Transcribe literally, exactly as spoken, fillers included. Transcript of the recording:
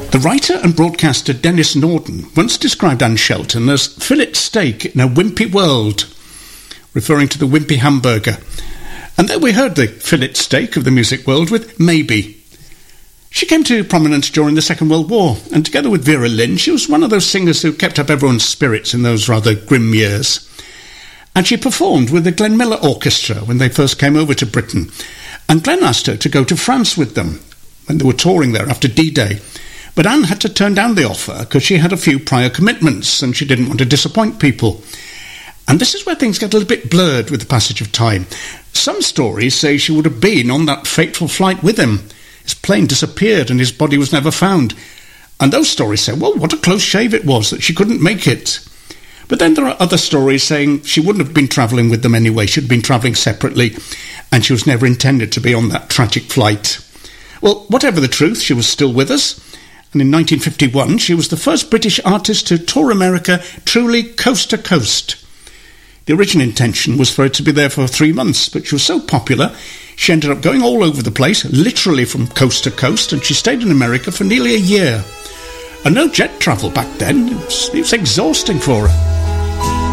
The writer and broadcaster Dennis Norden once described Anne Shelton as fillet steak in a wimpy world, referring to the wimpy hamburger. And there we heard the fillet steak of the music world with Maybe. She came to prominence during the Second World War, and together with Vera Lynn, she was one of those singers who kept up everyone's spirits in those rather grim years. And she performed with the Glenn Miller Orchestra when they first came over to Britain. And Glenn asked her to go to France with them when they were touring there after D-Day. But Anne had to turn down the offer because she had a few prior commitments and she didn't want to disappoint people. And this is where things get a little bit blurred with the passage of time. Some stories say she would have been on that fateful flight with him. His plane disappeared and his body was never found. And those stories say, well, what a close shave it was that she couldn't make it. But then there are other stories saying she wouldn't have been travelling with them anyway. She'd been travelling separately and she was never intended to be on that tragic flight. Well, whatever the truth, she was still with us. And in nineteen fifty-one, she was the first British artist to tour America truly coast to coast. The original intention was for her to be there for three months, but she was so popular, she ended up going all over the place, literally from coast to coast, and she stayed in America for nearly a year. And no jet travel back then, it was, it was exhausting for her.